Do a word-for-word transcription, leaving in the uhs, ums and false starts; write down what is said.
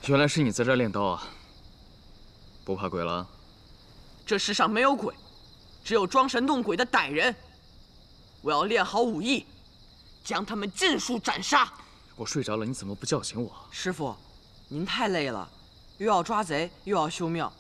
原来是你在这儿练刀啊！不怕鬼了？ 这世上没有鬼，只有装神弄鬼的歹人。我要练好武艺，将他们尽数斩杀。 我睡着了，你怎么不叫醒我？ 师傅，您太累了，又要抓贼，又要修庙，